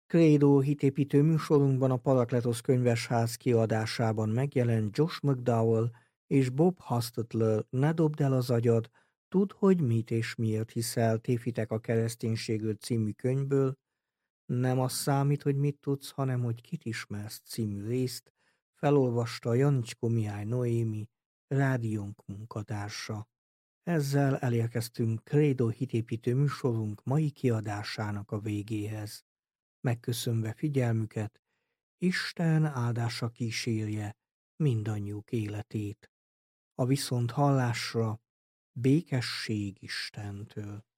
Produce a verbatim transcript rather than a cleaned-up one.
Credo hitépítő műsorunkban a Parakletosz könyvesház kiadásában megjelent Josh McDowell és Bob Hostetler Ne dobd el az agyad, tudd, hogy mit és miért hiszel, tévhitek a kereszténységről című könyvből, Nem az számít, hogy mit tudsz, hanem hogy kit ismersz című részt, felolvasta Janicskó Mihály Noémi, rádiónk munkatársa. Ezzel elérkeztünk Credo hitépítő műsorunk mai kiadásának a végéhez. Megköszönve figyelmüket, Isten áldása kísérje mindannyiuk életét. A viszont hallásra békesség Istentől.